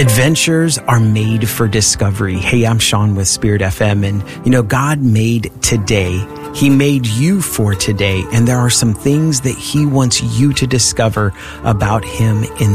Adventures are made for discovery. Hey, I'm Sean with Spirit FM, and God made today. He made you for today, and there are some things that He wants you to discover about Him in